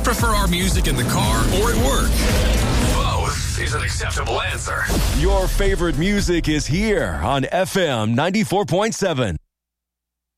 prefer our music in the car or at work? Both is an acceptable answer. Your favorite music is here on FM 94.7.